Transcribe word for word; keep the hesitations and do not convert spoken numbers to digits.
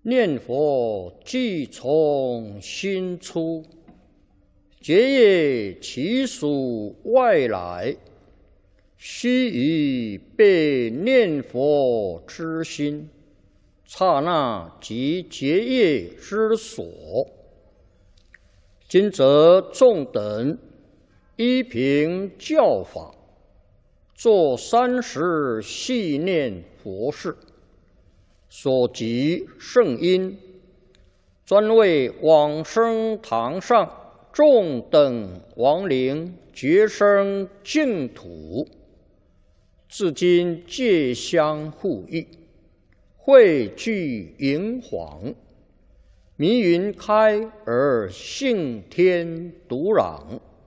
念佛即从心出，结业其属外来，须臾被念佛之心，刹那即结业之所。今则众等依凭教法，作三时系念佛事，所及圣因，专为往生堂上众等亡灵觉生净土，至今皆相互益，汇聚银黄，迷云开而性天独朗。